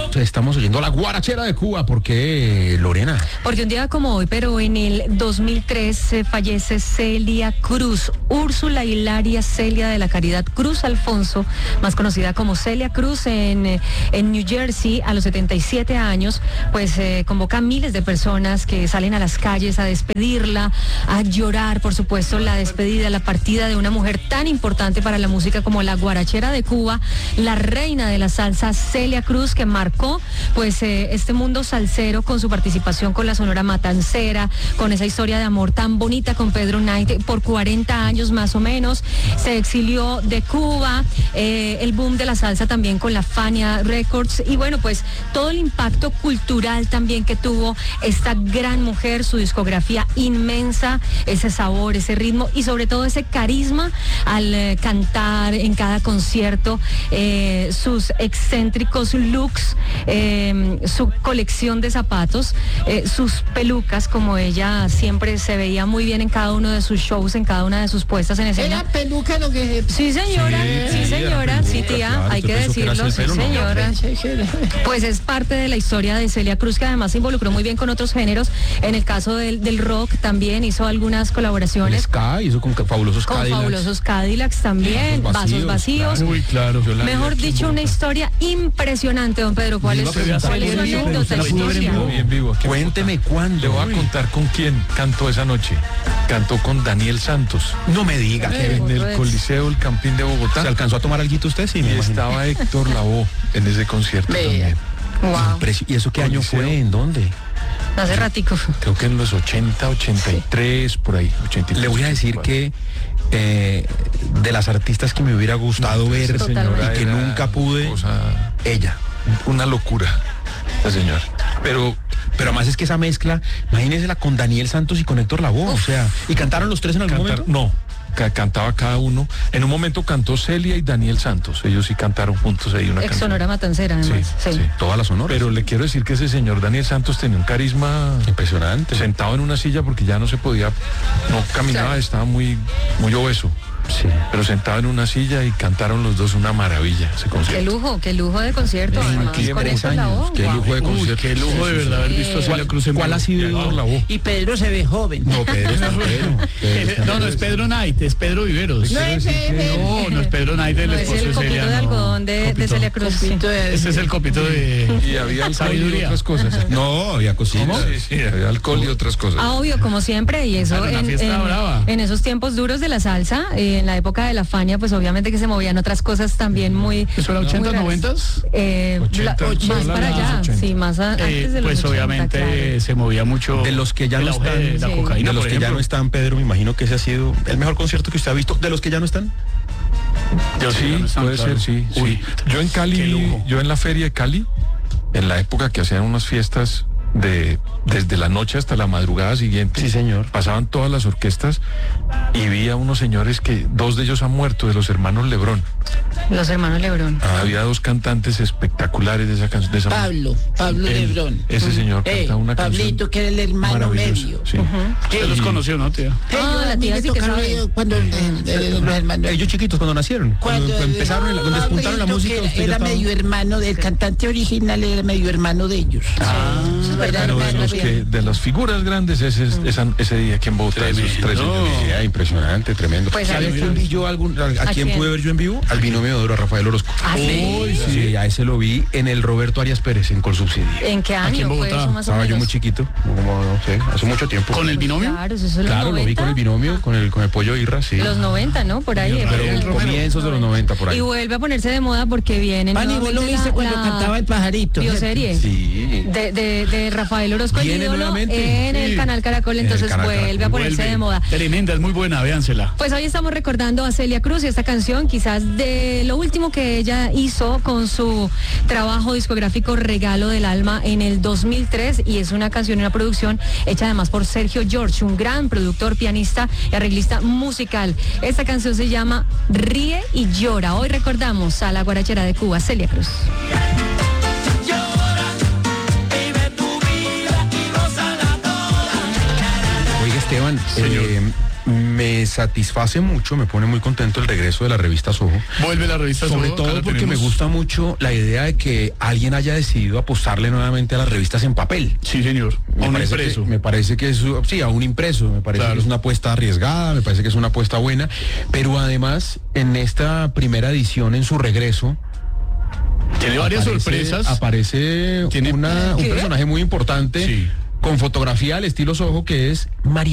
estamos oyendo la guarachera de Cuba. ¿Por qué, Lorena? Porque un día como hoy, pero en el 2003 fallece Celia Cruz, Úrsula Hilaria Celia de la Caridad Cruz Alfonso, más conocida como Celia Cruz, en New Jersey, a los 77 años, pues convoca a miles de personas que salen a las calles a despedirla, a llorar, por supuesto, la despedida, la partida de una mujer tan importante para la música como la guarachera de Cuba, la reina de la salsa Celia Cruz, que marcó pues este mundo salsero con su participación con la Sonora Matancera, con esa historia de amor tan bonita con Pedro Knight por 40 años más o menos. Se exilió de Cuba, el boom de la salsa también con la Fania Records, y bueno, pues todo el impacto cultural también que tuvo esta gran mujer, su discografía inmensa, ese sabor, ese ritmo y sobre todo ese carisma al cantar en cada concierto, sus excéntricos looks, su colección de zapatos, sus pelucas, como ella siempre se veía muy bien en cada uno de sus shows, en cada una de sus puestas en escena. ¿Era peluca lo que...? Sí, señora, sí, señora, sí, tía, claro, hay que decirlo, sí, señora. Pues es parte de la historia de Celia Cruz, que además se involucró muy bien con otros géneros. En el caso del rock también hizo algunas colaboraciones. Ska hizo con Fabulosos Cadillacs. Con Fabulosos Cadillacs también, Vasos Vacíos. Claro. Uy, claro. Mejor dicho, una historia impresionante, don Pedro. ¿Cuál es su anécdota, historia? En vivo. Cuénteme cuándo. Le voy a contar con quién cantó esa noche. Cantó con Daniel Santos. No me diga. En el Coliseo El Campín de Bogotá. ¿Se alcanzó a tomar alguito usted? Sí, Y me imagino. estaba Héctor Lavoe en ese concierto también. Wow, ¿Y eso qué año Coliseo. fue? ¿En dónde? hace ratico. Creo que en los 80, 83, por ahí. 83, Le voy a decir 84. que de las artistas que me hubiera gustado ver Esa señora Totalmente. y que era nunca pude, ella. una locura, la señora. Pero además es que esa mezcla, imagínensela con Daniel Santos y con Héctor Lavoe, o sea, ¿y cantaron los tres en algún momento? No, cantaba cada uno. En un momento cantó Celia y Daniel Santos. Ellos sí cantaron juntos ahí una Ex canción. Sonora Matancera, además. Sí. Toda la sonora. Pero le quiero decir que ese señor Daniel Santos tenía un carisma Impresionante. sentado en una silla porque ya no se podía, no caminaba, Claro. estaba muy obeso. Sí. Pero sentado en una silla y cantaron los dos una maravilla ese concierto. Qué lujo de concierto. Además, tiempo, con 3 Héctor años. Lavoe. Qué Wow. lujo de concierto. Qué lujo de verdad haber visto a Celia Cruz en ¿Cuál vivo. ha sido? Y a Héctor Lavoe. Y Pedro se ve joven. No, Pedro está Pedro. No, no es Pedro Knight, es Pedro Viveros. No es Pedro. No es Pedro Knight, el No, es esposo el de copito Celia. de no. algodón de Copito. Celia Cruz. sí. Ese es el copito de... Y había alcohol y Sabiduría. otras cosas. No, había cositas. Sí, había alcohol y otras cosas. Ah, obvio, como siempre, y eso Claro, una fiesta brava. en esos tiempos duros de la salsa, en la época de la Fania, pues obviamente que se movían otras cosas también muy... ¿Eso era 80s, muy raras. 90s? 80, más la- para los allá, 80. sí, más antes de los Pues 80, obviamente claro. se movía mucho. De los que ya el no auge están, de la sí. cocaína, de los por que ya no ejemplo. están, Pedro, me imagino que ese ha sido el mejor concierto que usted ha visto. De los que ya no están. Yo Sí, ya no están, puede claro. ser, sí. Uy, Sí. Yo en qué Cali, lujo. yo en la feria de Cali, en la época que hacían unas fiestas desde la noche hasta la madrugada siguiente. Sí, señor. Pasaban todas las orquestas y vi a unos señores que 2 de ellos han muerto, de los hermanos Lebrón. Los hermanos Lebrón. Había 2 cantantes espectaculares de esa canción. Pablo Él, Lebrón. Ese señor canta una Pablito, que era el hermano maravillosa. medio. Sí. Usted los conoció, ¿no, tía? Ah, la tía sí que sabe. Cuando los hermanos... Ellos chiquitos cuando nacieron. Cuando empezaron, cuando despuntaron la Pablito, música. que usted ya era estaba- medio hermano del cantante original, era medio hermano de ellos. Era Pero de hermano los de las figuras grandes, ese día aquí en Bogotá, esos 3 señores. Sí, impresionante, tremendo. Pues, ¿Sabe a a ver, quién vi yo a quién quién? pude ver yo en vivo? Al binomio de oro, a Rafael Orozco. ¿Ah, sí? Uy, sí, a ese lo vi en el Roberto Arias Pérez, en Colsubsidio. ¿En qué Aquí en año fue Bogotá. eso más o Estaba yo menos? muy chiquito, como no sé, hace mucho tiempo. ¿Con el binomio? Claro, eso es los Claro, 90. lo vi con el binomio, con el pollo Irra, sí. Los 90, ¿no? Por ahí. Pero época de comienzos de los 90 por ahí. Y vuelve a ponerse de moda porque viene Pani, vos lo nuevamente viste cuando cantaba el pajarito. bioserie Sí. de Rafael Orozco, el Viene ídolo, nuevamente. en el Sí. canal Caracol, En el entonces canal vuelve Caracol. a ponerse Vuelve. de moda. Tremenda, es muy buena, véansela. Pues hoy estamos recordando a Celia Cruz y esta canción quizás de lo último que ella hizo con su trabajo discográfico Regalo del Alma en el 2003, y es una canción, una producción hecha además por Sergio George, un gran productor, pianista y arreglista musical. Esta canción se llama Ríe y Llora. Hoy recordamos a la guarachera de Cuba, Celia Cruz. Oiga, Esteban, Me satisface mucho, me pone muy contento el regreso de la revista Soho. Vuelve la revista Sobre Soho, acá todo la porque me tenemos. gusta mucho la idea de que alguien haya decidido apostarle nuevamente a las revistas en papel. Sí, señor. A un impreso. Me parece que es, sí, a un impreso, me parece Claro. que es una apuesta arriesgada, me parece que es una apuesta buena, pero además en esta primera edición, en su regreso, Tiene varias sorpresas. Aparece Tiene- un ¿Qué? personaje muy importante, Sí. con fotografía al estilo Soho, que es María